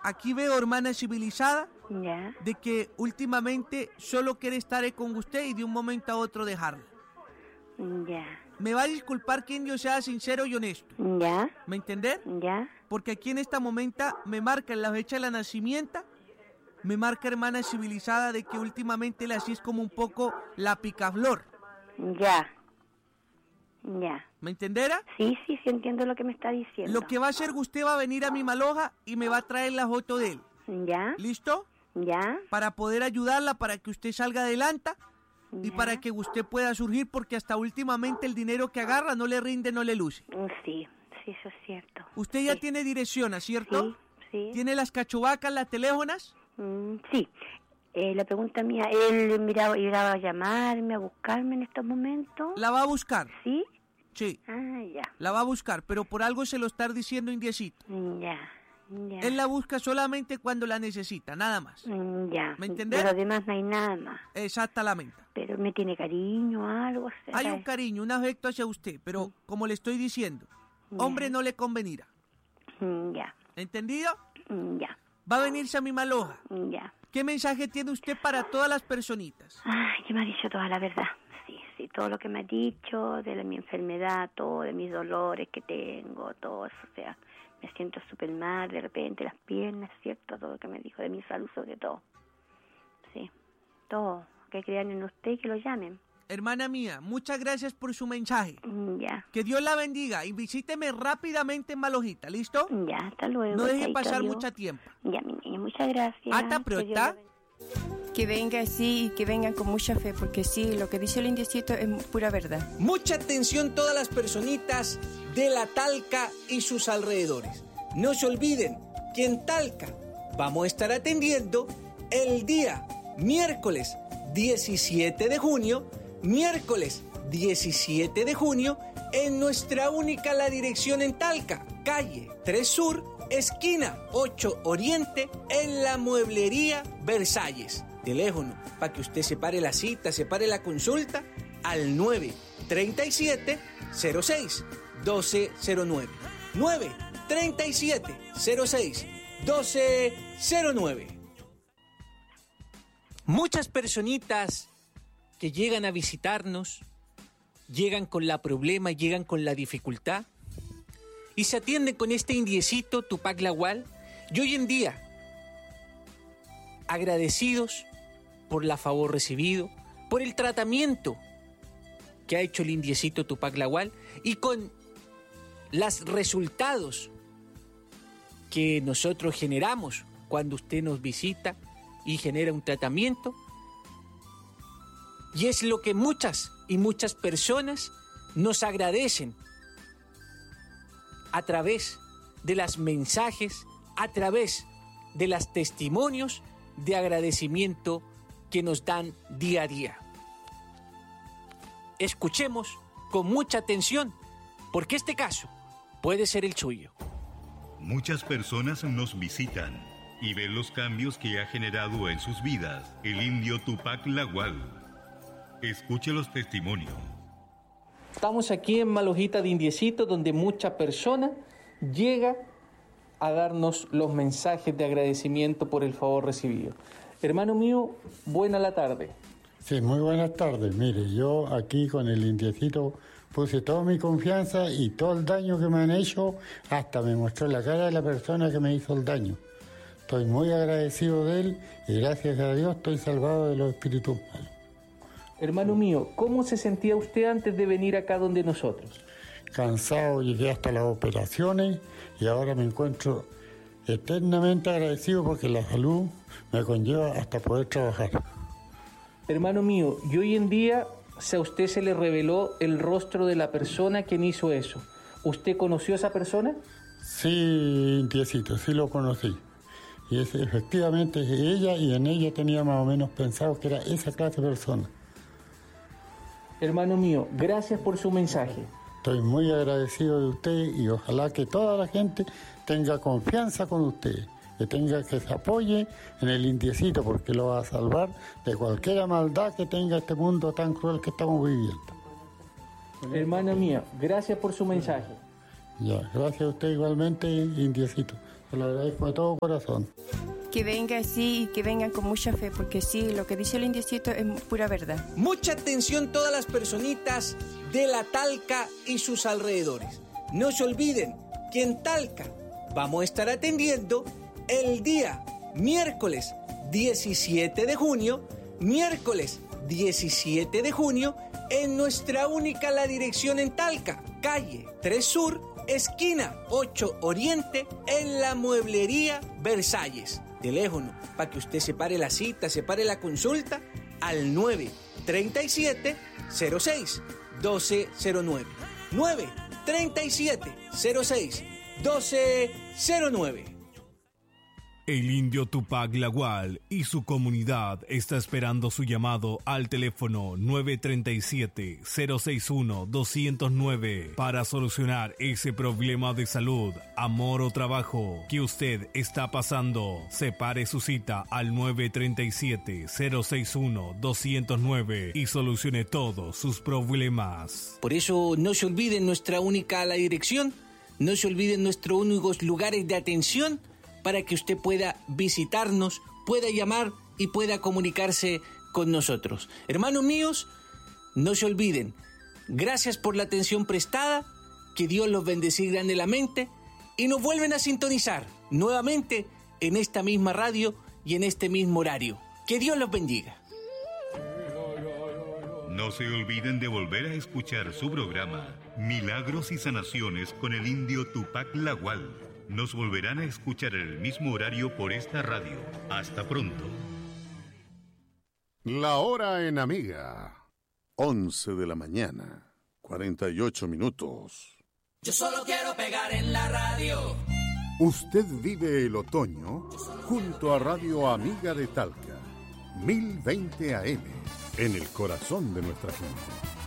aquí veo, hermana civilizada, Ya. de que últimamente solo quiere estar con usted y de un momento a otro dejarla. Ya. Me va a disculpar que yo sea sincero y honesto. Ya. ¿Me entender? Ya. Porque aquí en esta momento me marca en la fecha de la nacimiento, me marca, hermana civilizada, de que últimamente le así es como un poco la picaflor. Ya. Ya. ¿Me entenderá? Sí, entiendo lo que me está diciendo. Lo que va a hacer, usted va a venir a mi maloja y me va a traer la foto de él. Ya. ¿Listo? Ya. Para poder ayudarla, para que usted salga adelante y Ya. para que usted pueda surgir, porque hasta últimamente el dinero que agarra no le rinde, no le luce. Sí, eso es cierto. Usted ya Sí. tiene dirección, ¿cierto? Sí. ¿Tiene las cachuvacas, las teléfonas? Sí. La pregunta mía, ¿él irá a llamarme, a buscarme en estos momentos? ¿La va a buscar? ¿Sí? Sí. Ya. La va a buscar, pero por algo se lo está diciendo indiecito. Ya. Él la busca solamente cuando la necesita, nada más. Ya. ¿Me entendés? Pero además no hay nada más. Exactamente. Pero me tiene cariño, algo. ¿será? Hay un cariño, un afecto hacia usted, pero como le estoy diciendo, hombre no le convenirá. Ya. ¿Entendido? Ya. Va a venirse a mi maloja. Ya. ¿Qué mensaje tiene usted para todas las personitas? Ay, que me ha dicho toda la verdad. Sí, todo lo que me ha dicho de mi enfermedad, todo, de mis dolores que tengo, todo eso, o sea, me siento súper mal, de repente las piernas, ¿cierto? Todo lo que me dijo de mi salud sobre todo. Sí, todo, que crean en usted y que lo llamen. Hermana mía, muchas gracias por su mensaje. Ya. Que Dios la bendiga y visíteme rápidamente en Malojita, ¿listo? Ya, hasta luego. No deje chaito, pasar adiós. mucho tiempo. Ya, mi niña, muchas gracias. Hasta Que Dios pronto. la bendiga. Que venga, sí, y que vengan con mucha fe, porque sí, lo que dice el indiecito es pura verdad. Mucha atención todas las personitas de la Talca y sus alrededores. No se olviden que en Talca vamos a estar atendiendo el día miércoles 17 de junio, en nuestra única la dirección en Talca, calle 3 Sur, esquina 8 Oriente, en la mueblería Versalles. Teléfono para que usted separe la cita, separe la consulta al 937-06-1209. 937-06-1209. Muchas personitas que llegan a visitarnos, llegan con la problema, llegan con la dificultad y se atienden con este indiecito Tupac Lawal. Y hoy en día, agradecidos por la favor recibido, por el tratamiento que ha hecho el indiecito Tupac Lawal y con los resultados que nosotros generamos cuando usted nos visita y genera un tratamiento. Y es lo que muchas personas nos agradecen a través de los mensajes, a través de los testimonios de agradecimiento que nos dan día a día. Escuchemos con mucha atención, porque este caso puede ser el suyo. Muchas personas nos visitan y ven los cambios que ha generado en sus vidas el indio Tupac Lawal. Escuche los testimonios. Estamos aquí en Malojita de Indiecito, donde mucha persona llega a darnos los mensajes de agradecimiento por el favor recibido. Hermano mío, buena la tarde. Sí, muy buenas tardes. Mire, yo aquí con el indiecito puse toda mi confianza y todo el daño que me han hecho, hasta me mostró la cara de la persona que me hizo el daño. Estoy muy agradecido de él y gracias a Dios estoy salvado de los espíritus malos. Hermano mío, ¿cómo se sentía usted antes de venir acá donde nosotros? Cansado, llegué hasta las operaciones y ahora me encuentro eternamente agradecido porque la salud me conlleva hasta poder trabajar. Hermano mío, y hoy en día, si a usted se le reveló el rostro de la persona quien hizo eso, ¿usted conoció a esa persona? Sí, indiecito, sí lo conocí. Y efectivamente es ella, y en ella tenía más o menos pensado que era esa clase de persona. Hermano mío, gracias por su mensaje. Estoy muy agradecido de usted y ojalá que toda la gente tenga confianza con usted, que se apoye en el indiecito porque lo va a salvar de cualquier maldad que tenga este mundo tan cruel que estamos viviendo. Hermana mía, gracias por su mensaje. Ya, gracias a usted igualmente, indiecito. Te lo agradezco de todo corazón. Que venga, sí, y que vengan con mucha fe, porque sí, lo que dice el indiecito es pura verdad. Mucha atención todas las personitas de la Talca y sus alrededores. No se olviden que en Talca vamos a estar atendiendo el día miércoles 17 de junio, en nuestra única La Dirección en Talca, calle 3 Sur, esquina 8 Oriente, en la mueblería Versalles. Teléfono para que usted separe la cita, separe la consulta al 937-06-1209. 937-06-1209. El indio Tupac Lagual y su comunidad está esperando su llamado al teléfono 937-061-209 para solucionar ese problema de salud, amor o trabajo que usted está pasando. Separe su cita al 937-061-209 y solucione todos sus problemas. Por eso no se olviden nuestra única La Dirección, no se olviden nuestros únicos lugares de atención, para que usted pueda visitarnos, pueda llamar y pueda comunicarse con nosotros. Hermanos míos, no se olviden, gracias por la atención prestada, que Dios los bendecirá grandemente y nos vuelven a sintonizar nuevamente en esta misma radio y en este mismo horario. Que Dios los bendiga. No se olviden de volver a escuchar su programa Milagros y Sanaciones con el indio Tupac Lagual. Nos volverán a escuchar en el mismo horario por esta radio. Hasta pronto. La hora en Amiga. 11 de la mañana. 48 minutos. Yo solo quiero pegar en la radio. Usted vive el otoño junto a Radio Amiga de Talca. 1020 AM. En el corazón de nuestra gente.